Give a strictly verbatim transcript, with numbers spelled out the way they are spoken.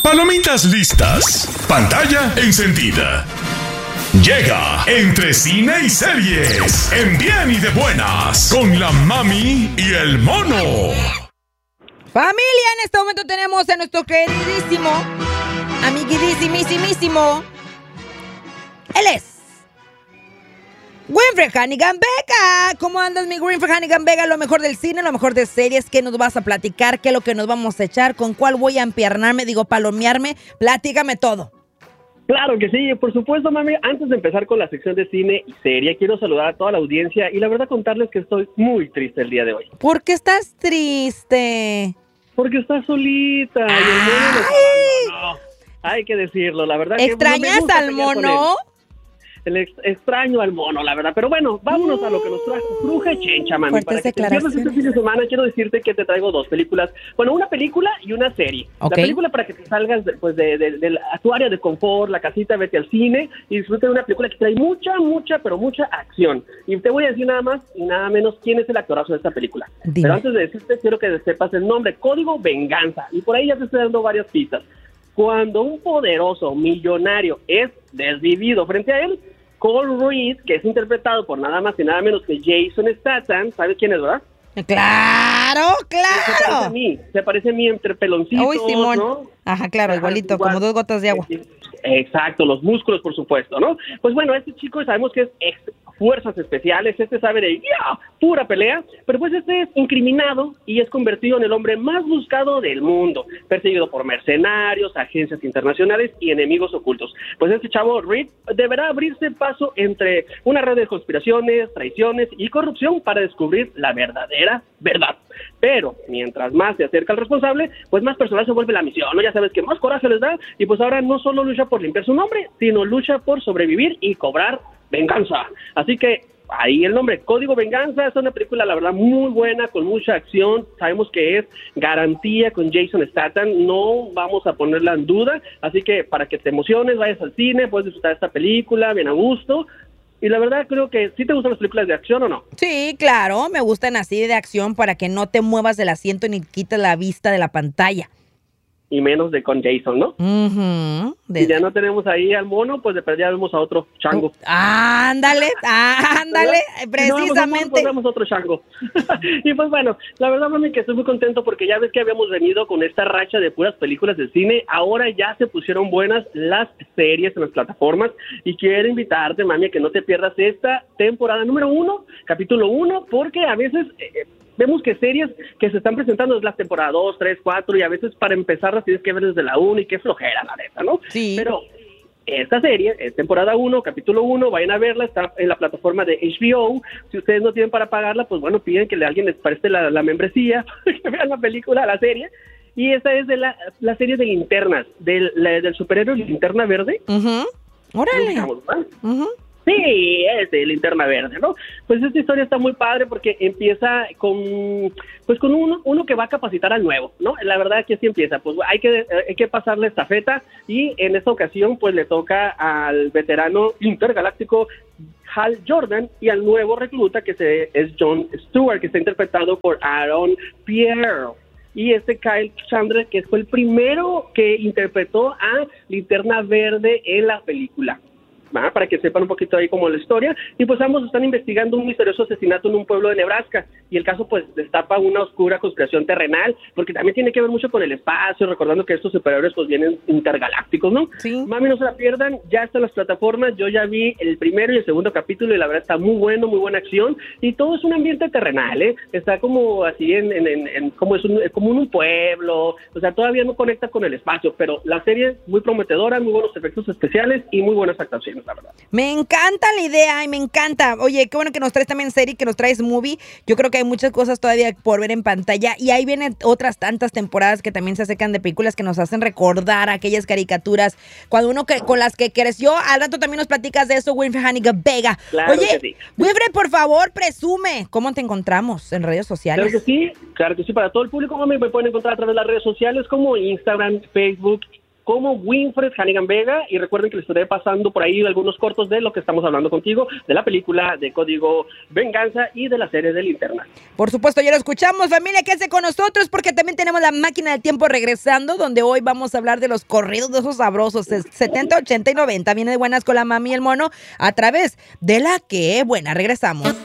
Palomitas listas. Pantalla encendida. Llega Entre Cine y Series, en Bien y de Buenas, con la mami y el mono. Familia, en este momento tenemos a nuestro queridísimo, amiguidísimísimísimo. Él es Winfred Hannigan Vega. ¿Cómo andas, mi Winfred Hannigan Vega? Lo mejor del cine, lo mejor de series. ¿Qué nos vas a platicar? ¿Qué es lo que nos vamos a echar? ¿Con cuál voy a empiernarme? Digo, palomearme. Platícame todo. Claro que sí, por supuesto, mami. Antes de empezar con la sección de cine y serie, quiero saludar a toda la audiencia y la verdad contarles que estoy muy triste el día de hoy. ¿Por qué estás triste? Porque estás solita. Y el mono nos abandonó. Hay que decirlo, la verdad. ¿Extrañas que al mono? El ex extraño al mono, la verdad. Pero bueno, vámonos mm. a lo que nos trajo Cruje Chencha, mami. Fuertes Para que te pierdas este fin de semana, quiero decirte que te traigo dos películas. Bueno, una película y una serie. Okay. La película para que te salgas de, pues de, de, de, de tu área de confort, la casita, vete al cine y disfrute de una película que trae mucha, mucha, pero mucha acción. Y te voy a decir nada más y nada menos quién es el actorazo de esta película. Dime. Pero antes de decirte, quiero que sepas el nombre. Código Venganza. Y por ahí ya te estoy dando varias pistas. Cuando un poderoso millonario es desvivido frente a él, Cole Reed, que es interpretado por nada más y nada menos que Jason Statham, ¿sabes quién es, verdad? ¡Claro, claro! Se parece a mí, se parece a mí entre peloncitos, Uy, Simón. ¿no? Ajá, claro, Ajá, igualito, igual. Como dos gotas de agua. Exacto, los músculos, por supuesto, ¿no? Pues bueno, este chico sabemos que es ex fuerzas especiales, este sabe de yeah, pura pelea, pero pues este es incriminado y es convertido en el hombre más buscado del mundo, perseguido por mercenarios, agencias internacionales y enemigos ocultos. Pues este chavo, Reed, deberá abrirse paso entre una red de conspiraciones, traiciones y corrupción para descubrir la verdadera verdad. Pero mientras más se acerca al responsable, pues más personal se vuelve la misión, ¿no? Ya sabes que más coraje les da y pues ahora no solo lucha por limpiar su nombre, sino lucha por sobrevivir y cobrar venganza. Así que ahí el nombre, Código Venganza, es una película, la verdad, muy buena, con mucha acción. Sabemos que es garantía con Jason Statham, no vamos a ponerla en duda. Así que para que te emociones, vayas al cine, puedes disfrutar esta película bien a gusto. Y la verdad creo que ¿sí te gustan las películas de acción o no? Sí, claro, me gustan así de acción para que no te muevas del asiento ni quites la vista de la pantalla. Y menos de con Jason, ¿no? Uh-huh. De... Si ya no tenemos ahí al mono, pues de perdida vemos a otro chango. Ah, ándale, ándale, precisamente. Si no, pues vemos otro chango. Y pues bueno, la verdad, mami, que estoy muy contento porque ya ves que habíamos venido con esta racha de puras películas de cine. Ahora ya se pusieron buenas las series en las plataformas y quiero invitarte, mami, a que no te pierdas esta temporada número uno, capítulo uno, porque a veces... Eh, vemos que series que se están presentando es la temporada dos, tres, cuatro y a veces para empezarlas tienes que ver desde la uno y qué flojera, la neta, ¿no? Sí. Pero esta serie es temporada uno, capítulo uno, vayan a verla, está en la plataforma de H B O. Si ustedes no tienen para pagarla, pues bueno, piden que alguien les preste la, la membresía, que vean la película, la serie. Y esta es de la, la serie de Linternas, del, la, del superhéroe Linterna Verde. Uh-huh. Órale. Digamos, ¿no? Uh-huh. Sí, es de Linterna Verde, ¿no? Pues esta historia está muy padre porque empieza con, pues con uno, uno que va a capacitar al nuevo, ¿no? La verdad que así empieza, pues hay que, hay que pasarle estafeta y en esta ocasión pues le toca al veterano intergaláctico Hal Jordan y al nuevo recluta que se, es John Stewart, que está interpretado por Aaron Pierre. Y este Kyle Chandler, que fue el primero que interpretó a Linterna Verde en la película. ¿Va? Para que sepan un poquito ahí como la historia, y pues ambos están investigando un misterioso asesinato en un pueblo de Nebraska, y el caso pues destapa una oscura conspiración terrenal, porque también tiene que ver mucho con el espacio, recordando que estos superhéroes pues vienen intergalácticos, ¿no? Sí. Mami, no se la pierdan, ya están las plataformas, yo ya vi el primero y el segundo capítulo, y la verdad está muy bueno, muy buena acción, y todo es un ambiente terrenal, ¿eh? Está como así en, en, en, en como es un, como en un pueblo, o sea, todavía no conecta con el espacio, pero la serie es muy prometedora, muy buenos efectos especiales y muy buenas actuaciones. La verdad. Me encanta la idea y me encanta. Oye, qué bueno que nos traes también serie, que nos traes movie. Yo creo que hay muchas cosas todavía por ver en pantalla y ahí vienen otras tantas temporadas que también se acercan de películas que nos hacen recordar aquellas caricaturas cuando uno que, con las que creció. Al rato también nos platicas de eso, Winfred Hannigan Vega. Claro. Oye, que sí. Winfred, por favor, presume cómo te encontramos en redes sociales. Claro que sí, claro que sí, para todo el público, mami, me pueden encontrar a través de las redes sociales como Instagram, Facebook, como Winfred Hannigan Vega, y recuerden que les estaré pasando por ahí algunos cortos de lo que estamos hablando contigo, de la película de Código Venganza y de la serie de Linterna. Por supuesto, ya lo escuchamos, familia, quédese con nosotros porque también tenemos la máquina del tiempo regresando, donde hoy vamos a hablar de los corridos de esos sabrosos, setenta, ochenta y noventa. Viene de buenas con la mami y el mono a través de La Que Buena. Regresamos.